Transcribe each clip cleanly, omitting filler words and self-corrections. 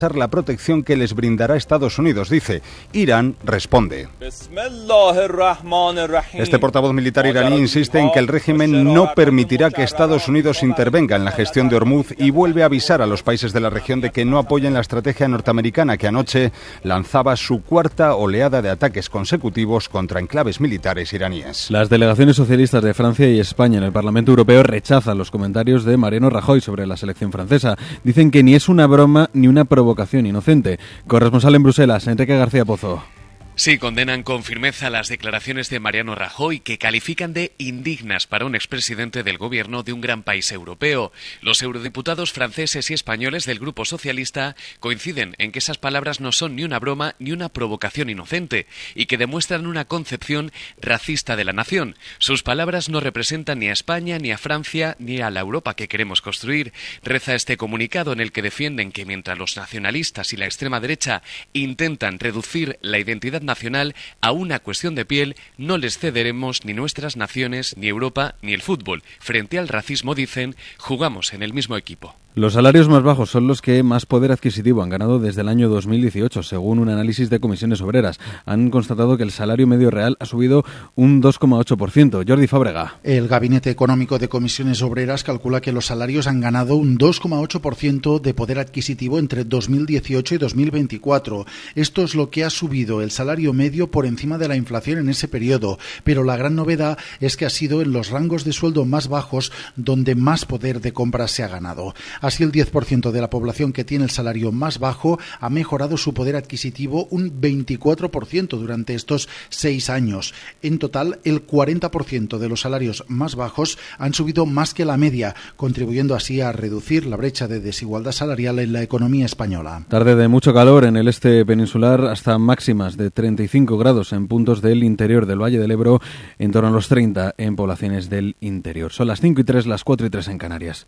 la protección que les brindará Estados Unidos, dice. Irán responde. Este portavoz militar iraní insiste en que el régimen no permitirá que Estados Unidos intervenga en la gestión de Hormuz y vuelve a avisar a los países de la región de que no apoyen la estrategia norteamericana que anoche lanzaba su cuarta oleada de ataques consecutivos contra enclaves militares iraníes. Las delegaciones socialistas de Francia y España en el Parlamento Europeo rechazan los comentarios de Mariano Rajoy sobre la selección francesa. Dicen que ni es una broma ni una provocación inocente. Corresponsal en Bruselas, Enrique García Pozo. Sí, condenan con firmeza las declaraciones de Mariano Rajoy, que califican de indignas para un expresidente del gobierno de un gran país europeo. Los eurodiputados franceses y españoles del Grupo Socialista coinciden en que esas palabras no son ni una broma ni una provocación inocente y que demuestran una concepción racista de la nación. Sus palabras no representan ni a España, ni a Francia, ni a la Europa que queremos construir. Reza este comunicado en el que defienden que mientras los nacionalistas y la extrema derecha intentan reducir la identidad nacional a una cuestión de piel, no les cederemos ni nuestras naciones, ni Europa, ni el fútbol. Frente al racismo, dicen, jugamos en el mismo equipo. Los salarios más bajos son los que más poder adquisitivo han ganado desde el año 2018, según un análisis de Comisiones Obreras. Han constatado que el salario medio real ha subido un 2,8%. Jordi Fábrega. El Gabinete Económico de Comisiones Obreras calcula que los salarios han ganado un 2,8% de poder adquisitivo entre 2018 y 2024. Esto es lo que ha subido el salario medio por encima de la inflación en ese periodo, pero la gran novedad es que ha sido en los rangos de sueldo más bajos donde más poder de compra se ha ganado. Así, el 10% de la población que tiene el salario más bajo ha mejorado su poder adquisitivo un 24% durante estos 6 años. En total, el 40% de los salarios más bajos han subido más que la media, contribuyendo así a reducir la brecha de desigualdad salarial en la economía española. Tarde de mucho calor en el este peninsular, hasta máximas de 35 grados en puntos del interior del Valle del Ebro, en torno a los 30 en poblaciones del interior. Son las 5:03, las 4:03 en Canarias.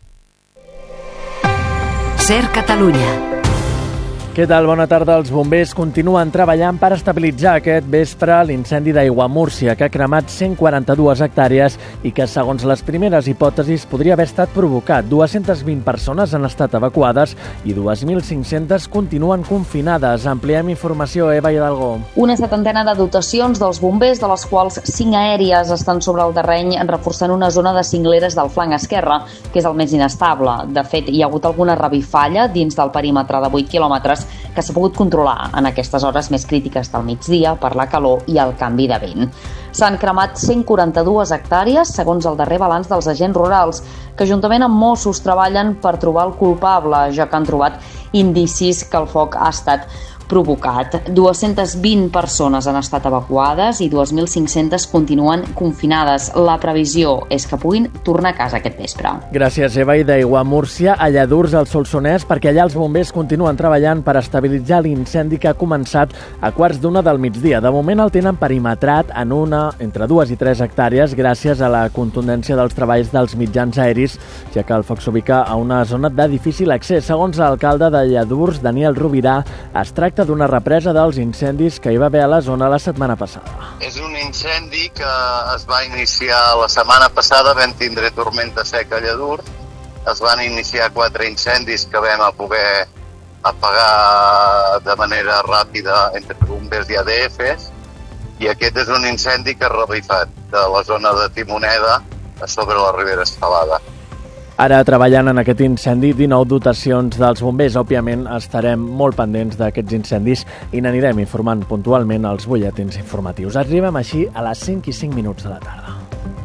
Ser Catalunya. Què tal? Bona tarda. Els bombers continuen treballant per estabilitzar aquest vespre l'incendi d'Aiguamúrcia, que ha cremat 142 hectàrees i que, segons les primeres hipòtesis, podria haver estat provocat. 220 persones han estat evacuades i 2.500 continuen confinades. Ampliem informació, Eva Hidalgo. Una setantena de dotacions dels bombers, de les quals 5 aèries estan sobre el terreny, reforçant una zona de cingleres del flanc esquerre, que és el més inestable. De fet, hi ha hagut alguna revifalla dins del perímetre de 8 quilòmetres que s'ha pogut controlar en aquestes hores més crítiques del migdia per la calor i el canvi de vent. S'han cremat 142 hectàrees, segons el darrer balanç dels agents rurals, que juntament amb Mossos treballen per trobar el culpable, ja que han trobat indicis que el foc ha estat provocat. 220 persones han estat evacuades i 2.500 continuen confinades. La previsió és que puguin tornar a casa aquest vespre. Gràcies, Eva. I d'Aiguamúrcia a Lladurs, al Solsonès, perquè allà els bombers continuen treballant per estabilitzar l'incendi que ha començat a 1:15 del migdia. De moment el tenen perimetrat en entre 2 i 3 hectàrees gràcies a la contundència dels treballs dels mitjans aeris, ja que el foc s'ubica a una zona de difícil accés. Segons l'alcalde de Lladurs, Daniel Rovira, es tracta d'una represa dels incendis que hi va haver a la zona la setmana passada. És un incendi que es va iniciar la setmana passada, vam tindre tormenta seca a Lladurs, es van iniciar 4 incendis que vam poder apagar de manera ràpida entre bombers i ADFs, i aquest és un incendi que ha revifat de la zona de Timoneda sobre la Ribera Escalada. Ara, treballant en aquest incendi, 19 dotacions dels bombers. Òbviament, estarem molt pendents d'aquests incendis i n'anirem informant puntualment als butlletins informatius. Arribem així a les 5:05 de la tarda.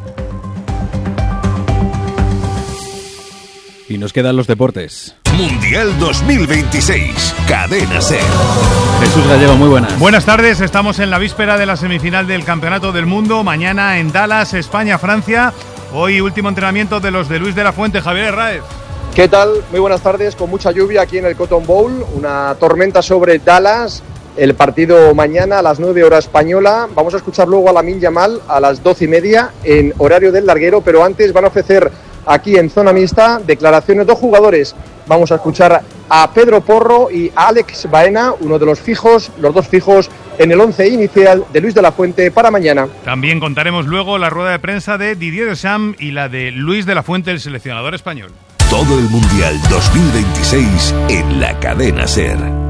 Y nos quedan los deportes. Mundial 2026, Cadena SER. Jesús Gallego, muy buenas. Buenas tardes, estamos en la víspera de la semifinal del Campeonato del Mundo. Mañana en Dallas, España-Francia. Hoy último entrenamiento de los de Luis de la Fuente. Javier Herráez. ¿Qué tal? Muy buenas tardes, con mucha lluvia aquí en el Cotton Bowl, una tormenta sobre Dallas, el partido mañana a las 9 horas española. Vamos a escuchar luego a Lamine Yamal a las 12:30 en horario del larguero, pero antes van a ofrecer aquí en zona mixta declaraciones dos jugadores. Vamos a escuchar a Pedro Porro y a Alex Baena, uno de los dos fijos en el 11 inicial de Luis de la Fuente para mañana. También contaremos luego la rueda de prensa de Didier Deschamps y la de Luis de la Fuente, el seleccionador español. Todo el Mundial 2026 en la cadena SER.